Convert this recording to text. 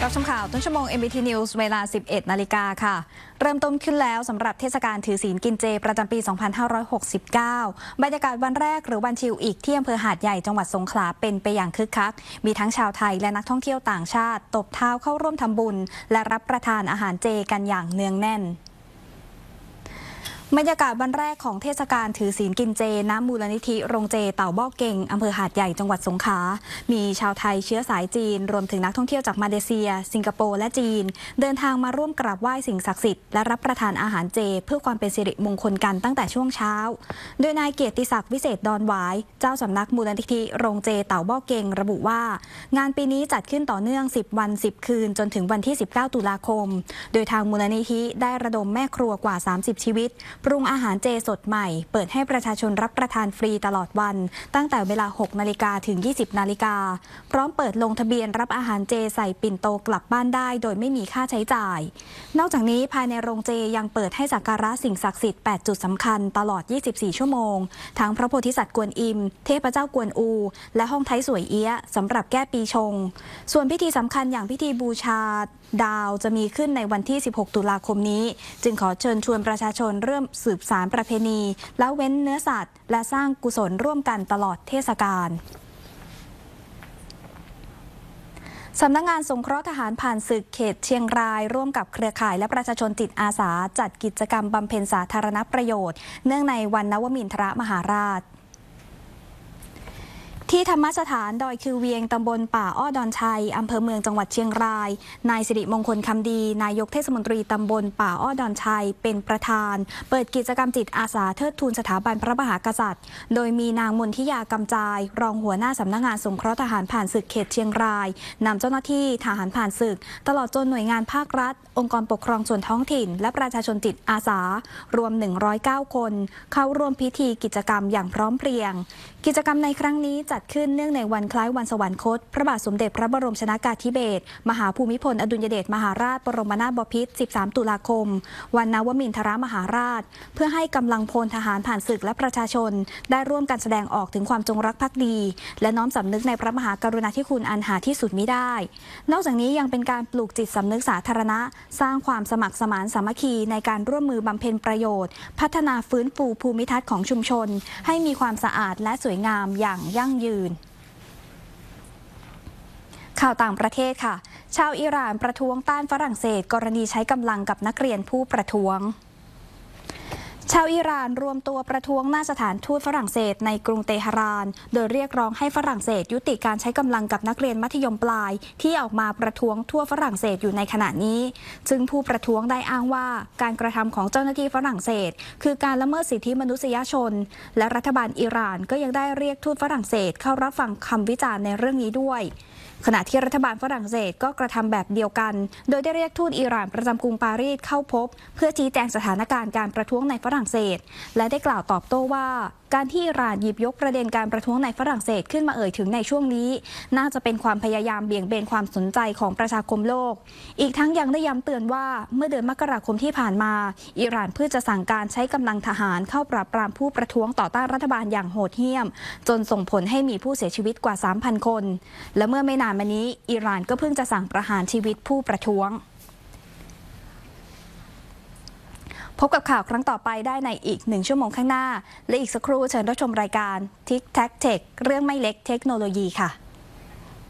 รับชมข่าวต้นชั่วโมง MBT News เวลา 11 นาฬิกาค่ะเริ่มต้นขึ้นแล้วสำหรับเทศกาลถือศีลกินเจประจำปี 2569 บรรยากาศวันแรกหรือวันชิลอีกที่อำเภอหาดใหญ่จังหวัดสงขลาเป็นไปอย่างคึกคักมีทั้งชาวไทยและนักท่องเที่ยวต่างชาติตบเท้าเข้าร่วมทำบุญและรับประทานอาหารเจกันอย่างเนืองแน่นบรรยากาศวันแรกของเทศกาลถือศีลกินเจณมูลนิธิโรงเจเต่าบ่อเก่งอำเภอหาดใหญ่จังหวัดสงขลามีชาวไทยเชื้อสายจีนรวมถึงนักท่องเที่ยวจากมาเลเซียสิงคโปร์และจีนเดินทางมาร่วมกราบไหว้สิ่งศักดิ์สิทธิ์และรับประทานอาหารเจเพื่อความเป็นสิริมงคลกันตั้งแต่ช่วงเช้าโดยนายเกียรติศักดิ์วิเศษดอนหวายเจ้าสำนักมูลนิธิโรงเจเต่าบ่อเก่งระบุว่างานปีนี้จัดขึ้นต่อเนื่อง10 วัน 10 คืนจนถึงวันที่19 ตุลาคมโดยทางมูลนิธิได้ระดมแม่ครัวกว่า30 ชีวิตปรุงอาหารเจสดใหม่เปิดให้ประชาชนรับประทานฟรีตลอดวันตั้งแต่เวลา 6 นาฬิกาถึง 20 นาฬิกาพร้อมเปิดลงทะเบียนรับอาหารเจใส่ปิ่นโตกลับบ้านได้โดยไม่มีค่าใช้จ่ายนอกจากนี้ภายในโรงเจยังเปิดให้สักการะสิ่งศักดิ์สิทธิ์8 จุดสำคัญตลอด 24 ชั่วโมงทั้งพระโพธิสัตว์กวนอิมเทพเจ้ากวนอูและห้องไทยสวยเอี้ยสำหรับแก้ปีชงส่วนพิธีสำคัญอย่างพิธีบูชาดาวจะมีขึ้นในวันที่ 16 ตุลาคมนี้จึงขอเชิญชวนประชาชนเริ่มสืบสานประเพณีละเว้นเนื้อสัตว์และสร้างกุศลร่วมกันตลอดเทศกาลสำนักงานสงเคราะห์ทหารผ่านศึกเขตเชียงรายร่วมกับเครือข่ายและประชาชนจิตอาสาจัดกิจกรรมบำเพ็ญสาธารณประโยชน์เนื่องในวันนวมินทรมหาราชที่ธรรมสถานดอยคือเวียงตำบลป่าอ้อดอนชัยอำเภอเมืองจังหวัดเชียงรายนายสิริมงคลคำดีนายกเทศมนตรีตำบลป่าอ้อดอนชัยเป็นประธานเปิดกิจกรรมจิตอาสาเทิดทูนสถาบันพระมหากษัตริย์โดยมีนางมนทิยากำจายรองหัวหน้าสำนักงานสงเคราะห์ทหารผ่านศึกเขตเชียงรายนำเจ้าหน้าที่ทหารผ่านศึกตลอดจนหน่วยงานภาครัฐองค์กรปกครองส่วนท้องถิ่นและประชาชนจิตอาสารวม109 คนเข้าร่วมพิธีกิจกรรมอย่างพร้อมเพรียงกิจกรรมในครั้งนี้จัดขึ้นเนื่องในวันคล้ายวันสวรรคตพระบาทสมเด็จพระบรมชนกาธิเบศรมหาภูมิพลอดุลยเดชมหาราชบรมนาถบพิตร13 ตุลาคมวันนวมินทรมหาราชเพื่อให้กำลังพลทหารผ่านศึกและประชาชนได้ร่วมกันแสดงออกถึงความจงรักภักดีและน้อมสำนึกในพระมหากรุณาธิคุณอันหาที่สุดมิได้นอกจากนี้ยังเป็นการปลูกจิตสำนึกสาธารณะสร้างความสมัครสมานสามัคคีในการร่วมมือบำเพ็ญประโยชน์พัฒนาฟื้นฟูภูมิทัศน์ของชุมชนให้มีความสะอาดและสวยงามอย่างยั่งยืนข่าวต่างประเทศค่ะชาวอิหร่านประท้วงต้านฝรั่งเศสกรณีใช้กำลังกับนักเรียนผู้ประท้วงชาวอิหร่านรวมตัวประท้วงหน้าสถานทูตฝรั่งเศสในกรุงเตหะรานโดยเรียกร้องให้ฝรั่งเศสยุติการใช้กำลังกับนักเรียนมัธยมปลายที่ออกมาประท้วงทั่วฝรั่งเศสอยู่ในขณะนี้ซึ่งผู้ประท้วงได้อ้างว่าการกระทำของเจ้าหน้าที่ฝรั่งเศสคือการละเมิดสิทธิมนุษยชนและรัฐบาลอิหร่านก็ยังได้เรียกทูตฝรั่งเศสเข้ารับฟังคำวิจารณ์ในเรื่องนี้ด้วยขณะที่รัฐบาลฝรั่งเศสก็กระทำแบบเดียวกันโดยได้เรียกทูตอิหร่านประจำกรุงปารีสเข้าพบเพื่อชี้แจงสถานการณ์การประท้วงในฝรั่งเศสและได้กล่าวตอบโต้ว่าการที่อิหร่านหยิบยกประเด็นการประท้วงในฝรั่งเศสขึ้นมาเอ่ยถึงในช่วงนี้น่าจะเป็นความพยายามเบี่ยงเบนความสนใจของประชาคมโลกอีกทั้งยังได้ย้ำเตือนว่าเมื่อเดือนมกราคมที่ผ่านมาอิหร่านเพื่อจะสั่งการใช้กำลังทหารเข้าปราบปรามผู้ประท้วงต่อต้านรัฐบาลอย่างโหดเหี้ยมจนส่งผลให้มีผู้เสียชีวิตกว่า 3,000 คนและเมื่อไม่นานมานี้อิหร่านก็เพิ่งจะสั่งประหารชีวิตผู้ประท้วงพบกับข่าวครั้งต่อไปได้ในอีก1 ชั่วโมงข้างหน้าและอีกสักครู่เชิญรับชมรายการ Tic Tac Tech เรื่องไม่เล็กเทคโนโลยีค่ะ